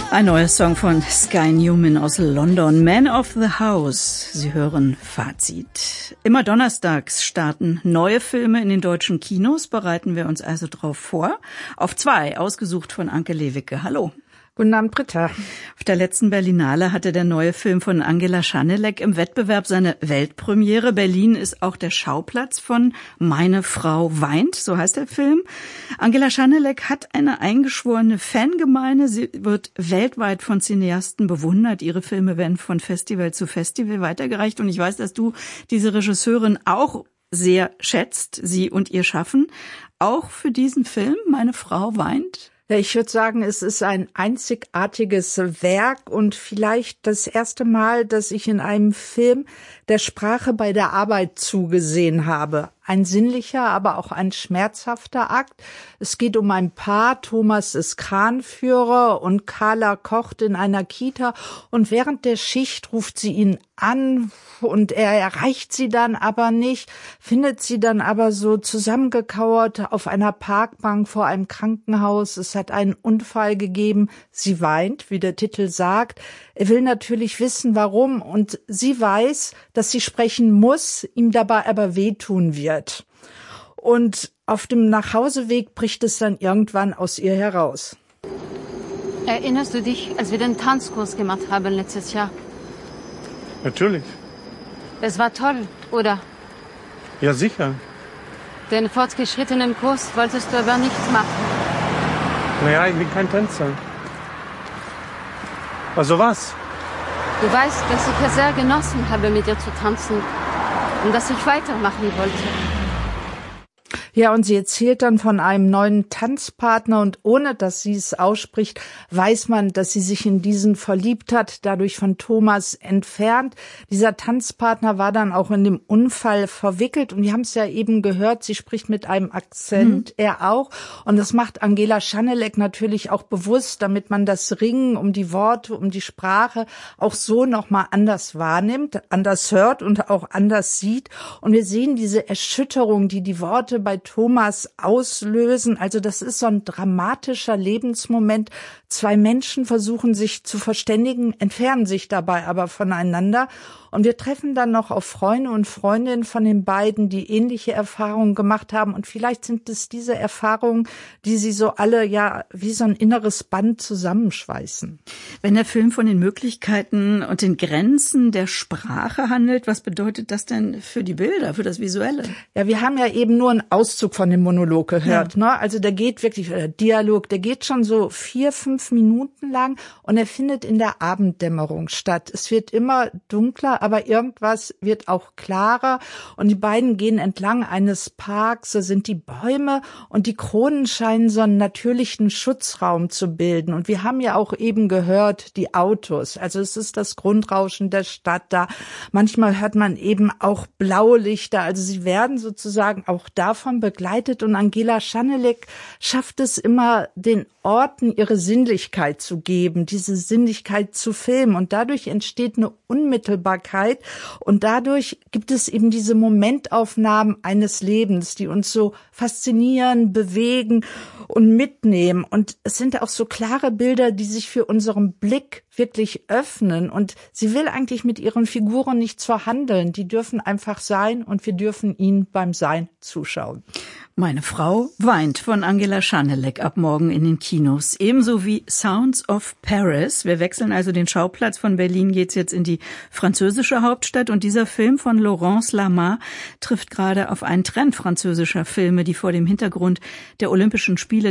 Ein neuer Song von Sky Newman aus London, Man of the House. Sie hören Fazit. Immer donnerstags starten neue Filme in den deutschen Kinos, bereiten wir uns also drauf vor. Auf 2, ausgesucht von Anke Lewicke. Hallo. Guten Abend, Britta. Auf der letzten Berlinale hatte der neue Film von Angela Schanelek im Wettbewerb seine Weltpremiere. Berlin ist auch der Schauplatz von Meine Frau weint, so heißt der Film. Angela Schanelek hat eine eingeschworene Fangemeinde. Sie wird weltweit von Cineasten bewundert. Ihre Filme werden von Festival zu Festival weitergereicht. Und ich weiß, dass du diese Regisseurin auch sehr schätzt, sie und ihr Schaffen. Auch für diesen Film, Meine Frau weint? Ja, ich würde sagen, es ist ein einzigartiges Werk und vielleicht das erste Mal, dass ich in einem Film der Sprache bei der Arbeit zugesehen habe. Ein sinnlicher, aber auch ein schmerzhafter Akt. Es geht um ein Paar, Thomas ist Kranführer und Carla kocht in einer Kita und während der Schicht ruft sie ihn an und er erreicht sie dann aber nicht, findet sie dann aber so zusammengekauert auf einer Parkbank vor einem Krankenhaus. Es hat einen Unfall gegeben. Sie weint, wie der Titel sagt. Er will natürlich wissen, warum und sie weiß, dass sie sprechen muss, ihm dabei aber wehtun wird. Und auf dem Nachhauseweg bricht es dann irgendwann aus ihr heraus. Erinnerst du dich, als wir den Tanzkurs gemacht haben letztes Jahr? Natürlich. Es war toll, oder? Ja, sicher. Den fortgeschrittenen Kurs wolltest du aber nicht machen. Naja, ich bin kein Tänzer. Also was? Du weißt, dass ich es sehr genossen habe, mit dir zu tanzen und dass ich weitermachen wollte. Ja, und sie erzählt dann von einem neuen Tanzpartner und ohne, dass sie es ausspricht, weiß man, dass sie sich in diesen verliebt hat, dadurch von Thomas entfernt. Dieser Tanzpartner war dann auch in dem Unfall verwickelt und wir haben es ja eben gehört, sie spricht mit einem Akzent, er auch. Und das macht Angela Schanelek natürlich auch bewusst, damit man das Ringen um die Worte, um die Sprache auch so nochmal anders wahrnimmt, anders hört und auch anders sieht. Und wir sehen diese Erschütterung, die die Worte bei Thomas auslösen. Also das ist so ein dramatischer Lebensmoment. 2 Menschen versuchen sich zu verständigen, entfernen sich dabei aber voneinander. Und wir treffen dann noch auf Freunde und Freundinnen von den beiden, die ähnliche Erfahrungen gemacht haben. Und vielleicht sind es diese Erfahrungen, die sie so alle ja wie so ein inneres Band zusammenschweißen. Wenn der Film von den Möglichkeiten und den Grenzen der Sprache handelt, was bedeutet das denn für die Bilder, für das Visuelle? Ja, wir haben ja eben nur einen Auszug von dem Monolog gehört. Ja. Ne? Also der geht wirklich, der Dialog, der geht schon so 4-5 Minuten lang und er findet in der Abenddämmerung statt. Es wird immer dunkler, aber irgendwas wird auch klarer und die beiden gehen entlang eines Parks, da sind die Bäume und die Kronen scheinen so einen natürlichen Schutzraum zu bilden und wir haben ja auch eben gehört, die Autos, also es ist das Grundrauschen der Stadt da, manchmal hört man eben auch Blaulichter, also sie werden sozusagen auch davon begleitet und Angela Schanelek schafft es immer, den Orten ihre Sinnlichkeit zu geben, diese Sinnlichkeit zu filmen und dadurch entsteht eine Unmittelbarkeit und dadurch gibt es eben diese Momentaufnahmen eines Lebens, die uns so faszinieren, bewegen und mitnehmen und es sind auch so klare Bilder, die sich für unseren Blick wirklich öffnen und sie will eigentlich mit ihren Figuren nichts verhandeln, die dürfen einfach sein und wir dürfen ihnen beim Sein zuschauen. Meine Frau weint von Angela Schanelek ab morgen in den Kinos. Ebenso wie Sounds of Paris. Wir wechseln also den Schauplatz. Von Berlin geht's jetzt in die französische Hauptstadt. Und dieser Film von Laurence Lama trifft gerade auf einen Trend französischer Filme, die vor dem Hintergrund der Olympischen Spiele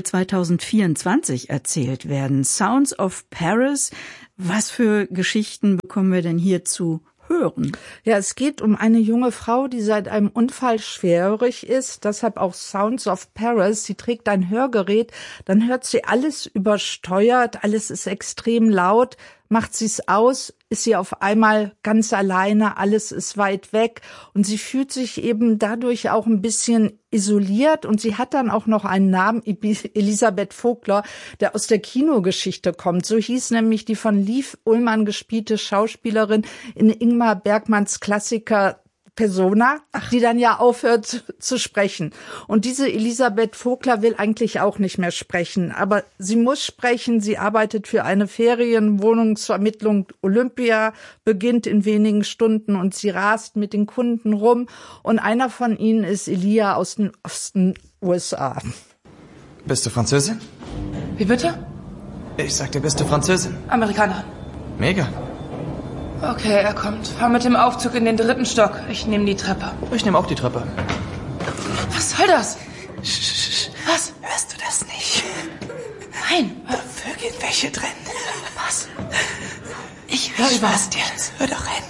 2024 erzählt werden. Sounds of Paris. Was für Geschichten bekommen wir denn hier zu hören? Ja, es geht um eine junge Frau, die seit einem Unfall schwerhörig ist, deshalb auch Sounds of Paris. Sie trägt ein Hörgerät, dann hört sie alles übersteuert, alles ist extrem laut. Macht sie es aus, ist sie auf einmal ganz alleine, alles ist weit weg und sie fühlt sich eben dadurch auch ein bisschen isoliert und sie hat dann auch noch einen Namen, Elisabeth Vogler, der aus der Kinogeschichte kommt. So hieß nämlich die von Liv Ullmann gespielte Schauspielerin in Ingmar Bergmanns Klassiker Persona, die dann ja aufhört zu sprechen. Und diese Elisabeth Vogler will eigentlich auch nicht mehr sprechen, aber sie muss sprechen. Sie arbeitet für eine Ferienwohnungsvermittlung Olympia, beginnt in wenigen Stunden und sie rast mit den Kunden rum. Und einer von ihnen ist Elia aus den Osten USA. Bist du Französin? Wie bitte? Ich sagte, bist du Französin? Amerikanerin. Mega. Okay, er kommt. Fahr mit dem Aufzug in den 3. Stock. Ich nehme die Treppe. Ich nehme auch die Treppe. Was soll das? Was? Hörst du das nicht? Nein. Da vögeln welche drin. Was? Ich höre überhaupt dir. Hör doch hin.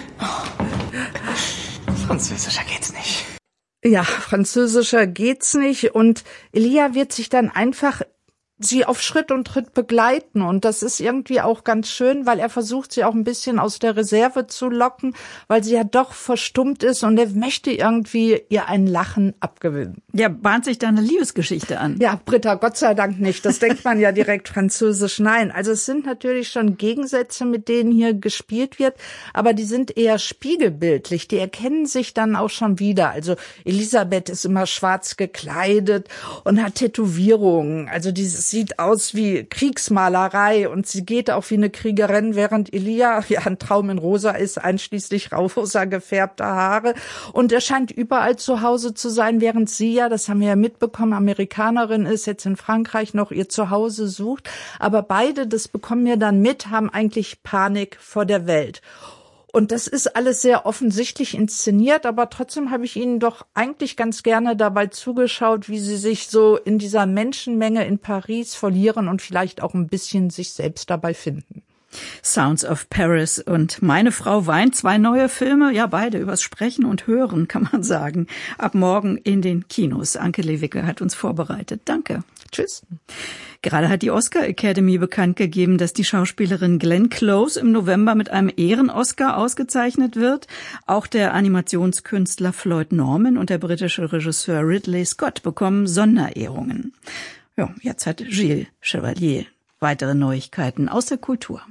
Französischer geht's nicht. Ja, französischer geht's nicht. Und Elia wird sich dann einfach sie auf Schritt und Tritt begleiten. Und das ist irgendwie auch ganz schön, weil er versucht, sie auch ein bisschen aus der Reserve zu locken, weil sie ja doch verstummt ist und er möchte irgendwie ihr ein Lachen abgewinnen. Ja, bahnt sich da eine Liebesgeschichte an? Ja, Britta, Gott sei Dank nicht. Das denkt man ja direkt französisch. Nein, also es sind natürlich schon Gegensätze, mit denen hier gespielt wird, aber die sind eher spiegelbildlich. Die erkennen sich dann auch schon wieder. Also Elisabeth ist immer schwarz gekleidet und hat Tätowierungen. Also dieses sieht aus wie Kriegsmalerei und sie geht auch wie eine Kriegerin, während Elia ja ein Traum in rosa ist, einschließlich rosa gefärbter Haare. Und er scheint überall zu Hause zu sein, während sie ja, das haben wir ja mitbekommen, Amerikanerin ist, jetzt in Frankreich noch ihr Zuhause sucht. Aber beide, das bekommen wir dann mit, haben eigentlich Panik vor der Welt. Und das ist alles sehr offensichtlich inszeniert, aber trotzdem habe ich Ihnen doch eigentlich ganz gerne dabei zugeschaut, wie Sie sich so in dieser Menschenmenge in Paris verlieren und vielleicht auch ein bisschen sich selbst dabei finden. Sounds of Paris und Meine Frau weint, 2 neue Filme, ja beide übers Sprechen und Hören, kann man sagen. Ab morgen in den Kinos. Anke Lewicke hat uns vorbereitet. Danke. Tschüss. Gerade hat die Oscar Academy bekannt gegeben, dass die Schauspielerin Glenn Close im November mit einem Ehren-Oscar ausgezeichnet wird. Auch der Animationskünstler Floyd Norman und der britische Regisseur Ridley Scott bekommen Sonderehrungen. Ja, jetzt hat Gilles Chevalier weitere Neuigkeiten aus der Kultur.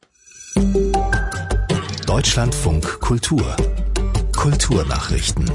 Deutschlandfunk Kultur. Kulturnachrichten.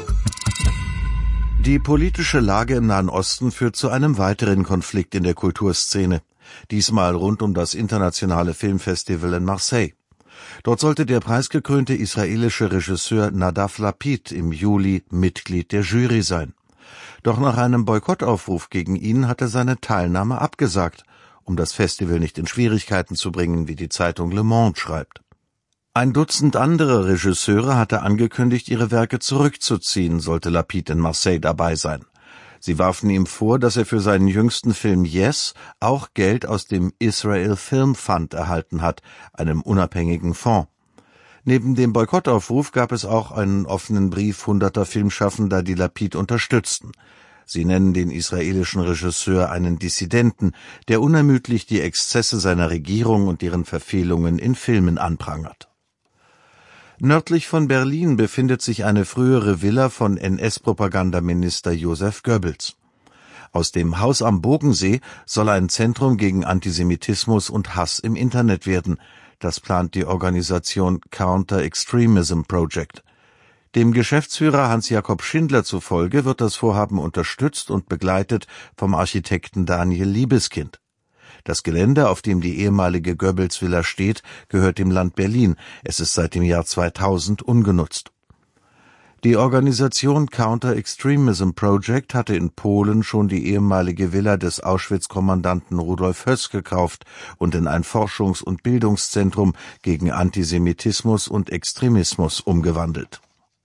Die politische Lage im Nahen Osten führt zu einem weiteren Konflikt in der Kulturszene. Diesmal rund um das internationale Filmfestival in Marseille. Dort sollte der preisgekrönte israelische Regisseur Nadav Lapid im Juli Mitglied der Jury sein. Doch nach einem Boykottaufruf gegen ihn hat er seine Teilnahme abgesagt, um das Festival nicht in Schwierigkeiten zu bringen, wie die Zeitung Le Monde schreibt. Ein Dutzend andere Regisseure hatte angekündigt, ihre Werke zurückzuziehen, sollte Lapid in Marseille dabei sein. Sie warfen ihm vor, dass er für seinen jüngsten Film Yes auch Geld aus dem Israel Film Fund erhalten hat, einem unabhängigen Fonds. Neben dem Boykottaufruf gab es auch einen offenen Brief hunderter Filmschaffender, die Lapid unterstützten. Sie nennen den israelischen Regisseur einen Dissidenten, der unermüdlich die Exzesse seiner Regierung und deren Verfehlungen in Filmen anprangert. Nördlich von Berlin befindet sich eine frühere Villa von NS-Propagandaminister Josef Goebbels. Aus dem Haus am Bogensee soll ein Zentrum gegen Antisemitismus und Hass im Internet werden. Das plant die Organisation Counter Extremism Project. Dem Geschäftsführer Hans-Jakob Schindler zufolge wird das Vorhaben unterstützt und begleitet vom Architekten Daniel Liebeskind. Das Gelände, auf dem die ehemalige Goebbels-Villa steht, gehört dem Land Berlin. Es ist seit dem Jahr 2000 ungenutzt. Die Organisation Counter Extremism Project hatte in Polen schon die ehemalige Villa des Auschwitz-Kommandanten Rudolf Höss gekauft und in ein Forschungs- und Bildungszentrum gegen Antisemitismus und Extremismus umgewandelt.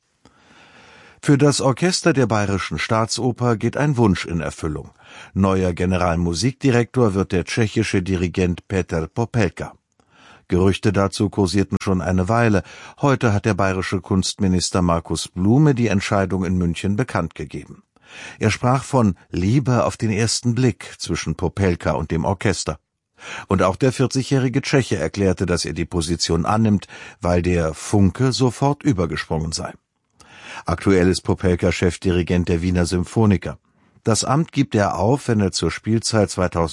Für das Orchester der Bayerischen Staatsoper geht ein Wunsch in Erfüllung. Neuer Generalmusikdirektor wird der tschechische Dirigent Petr Popelka. Gerüchte dazu kursierten schon eine Weile. Heute hat der bayerische Kunstminister Markus Blume die Entscheidung in München bekannt gegeben. Er sprach von Liebe auf den ersten Blick zwischen Popelka und dem Orchester. Und auch der 40-jährige Tscheche erklärte, dass er die Position annimmt, weil der Funke sofort übergesprungen sei. Aktuell ist Popelka Chefdirigent der Wiener Symphoniker. Das Amt gibt er auf, wenn er zur Spielzeit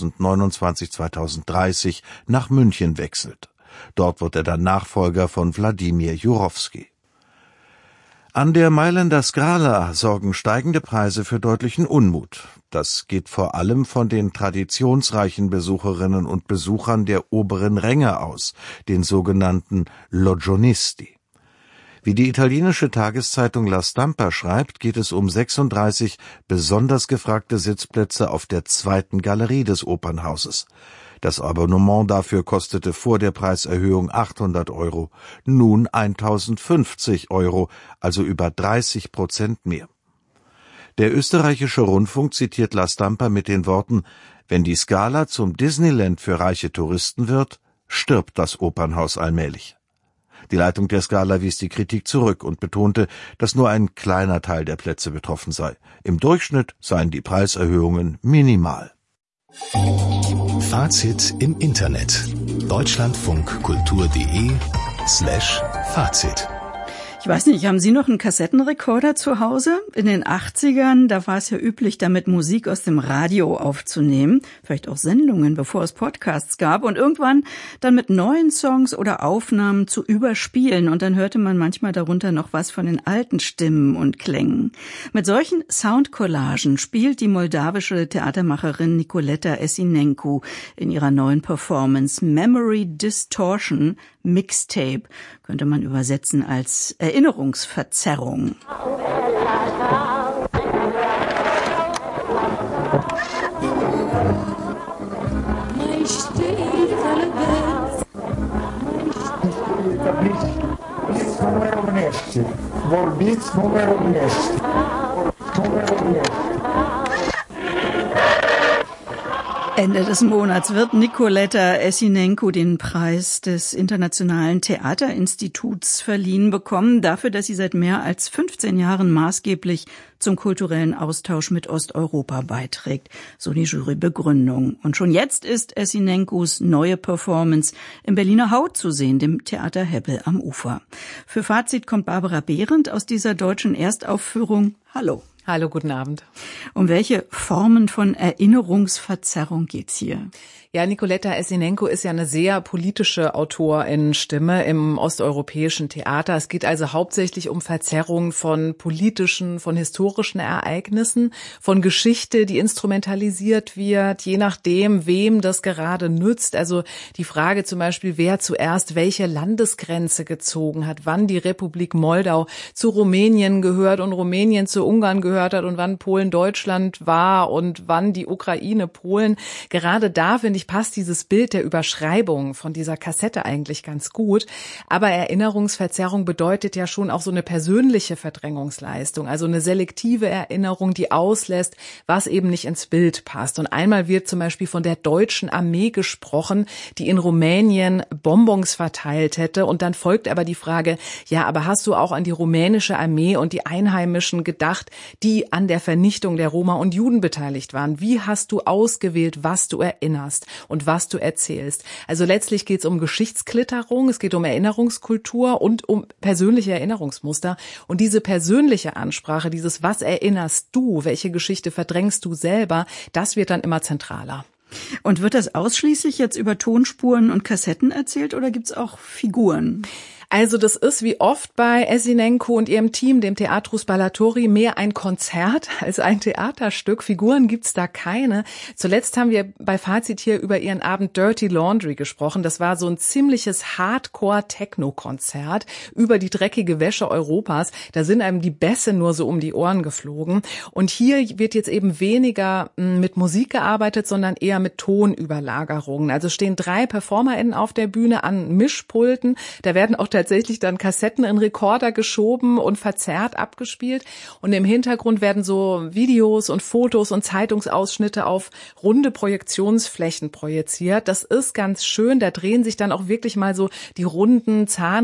2029/2030 nach München wechselt. Dort wird er dann Nachfolger von Wladimir Jurowski. An der Mailänder Scala sorgen steigende Preise für deutlichen Unmut. Das geht vor allem von den traditionsreichen Besucherinnen und Besuchern der oberen Ränge aus, den sogenannten Logionisti. Wie die italienische Tageszeitung La Stampa schreibt, geht es um 36 besonders gefragte Sitzplätze auf der zweiten Galerie des Opernhauses. Das Abonnement dafür kostete vor der Preiserhöhung 800 €, nun 1.050 €, also über 30% mehr. Der österreichische Rundfunk zitiert La Stampa mit den Worten: Wenn die Scala zum Disneyland für reiche Touristen wird, stirbt das Opernhaus allmählich. Die Leitung der Scala wies die Kritik zurück und betonte, dass nur ein kleiner Teil der Plätze betroffen sei. Im Durchschnitt seien die Preiserhöhungen minimal. Fazit im Internet. deutschlandfunkkultur.de/Fazit. Ich weiß nicht, haben Sie noch einen Kassettenrekorder zu Hause? In den 80ern, da war es ja üblich, damit Musik aus dem Radio aufzunehmen. Vielleicht auch Sendungen, bevor es Podcasts gab. Und irgendwann dann mit neuen Songs oder Aufnahmen zu überspielen. Und dann hörte man manchmal darunter noch was von den alten Stimmen und Klängen. Mit solchen Soundcollagen spielt die moldawische Theatermacherin Nicoleta Essinencu in ihrer neuen Performance Memory Distortion Mixtape, könnte man übersetzen als Erinnerungsverzerrung. Ende des Monats wird Nicoleta Essinencu den Preis des Internationalen Theaterinstituts verliehen bekommen, dafür, dass sie seit mehr als 15 Jahren maßgeblich zum kulturellen Austausch mit Osteuropa beiträgt, so die Jurybegründung. Und schon jetzt ist Essinencus neue Performance im Berliner Haut zu sehen, dem Theater Hebbel am Ufer. Für Fazit kommt Barbara Behrendt aus dieser deutschen Erstaufführung. Hallo. Hallo, guten Abend. Um welche Formen von Erinnerungsverzerrung geht's hier? Ja, Nicoleta Essinencu ist ja eine sehr politische Autorinnenstimme im osteuropäischen Theater. Es geht also hauptsächlich um Verzerrungen von politischen, von historischen Ereignissen, von Geschichte, die instrumentalisiert wird, je nachdem, wem das gerade nützt. Also die Frage zum Beispiel, wer zuerst welche Landesgrenze gezogen hat, wann die Republik Moldau zu Rumänien gehört und Rumänien zu Ungarn gehört hat und wann Polen Deutschland war und wann die Ukraine Polen. Gerade da, finde ich, passt dieses Bild der Überschreibung von dieser Kassette eigentlich ganz gut. Aber Erinnerungsverzerrung bedeutet ja schon auch so eine persönliche Verdrängungsleistung, also eine selektive Erinnerung, die auslässt, was eben nicht ins Bild passt. Und einmal wird zum Beispiel von der deutschen Armee gesprochen, die in Rumänien Bonbons verteilt hätte. Und dann folgt aber die Frage, ja, aber hast du auch an die rumänische Armee und die Einheimischen gedacht, die an der Vernichtung der Roma und Juden beteiligt waren? Wie hast du ausgewählt, was du erinnerst und was du erzählst? Also letztlich geht es um Geschichtsklitterung, es geht um Erinnerungskultur und um persönliche Erinnerungsmuster. Und diese persönliche Ansprache, dieses Was erinnerst du, welche Geschichte verdrängst du selber, das wird dann immer zentraler. Und wird das ausschließlich jetzt über Tonspuren und Kassetten erzählt oder gibt's auch Figuren? Also das ist wie oft bei Essinencu und ihrem Team, dem Teatro Spallatori, mehr ein Konzert als ein Theaterstück. Figuren gibt's da keine. Zuletzt haben wir bei Fazit hier über ihren Abend Dirty Laundry gesprochen. Das war so ein ziemliches Hardcore-Techno-Konzert über die dreckige Wäsche Europas. Da sind einem die Bässe nur so um die Ohren geflogen. Und hier wird jetzt eben weniger mit Musik gearbeitet, sondern eher mit Tonüberlagerungen. Also stehen 3 PerformerInnen auf der Bühne an Mischpulten. Da werden auch tatsächlich dann Kassetten in Rekorder geschoben und verzerrt abgespielt. Und im Hintergrund werden so Videos und Fotos und Zeitungsausschnitte auf runde Projektionsflächen projiziert. Das ist ganz schön. Da drehen sich dann auch wirklich mal so die runden